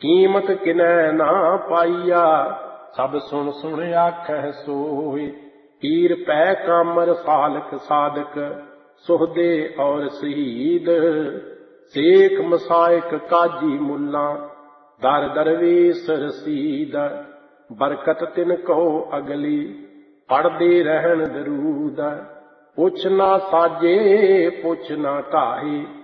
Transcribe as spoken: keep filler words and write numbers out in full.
कीमत किनै ना पाईया, सब सुन सुन आखै सोय। पीर पै कामर सालक साधक, सुहदे और शहीद। शेख मसायक काजी मुल्ला, दर दरवेश रसीद। बरकत तिन कहो अगली, पढ़दे रहन दरूद। पुछ ना साजे पुछ ना ढाए,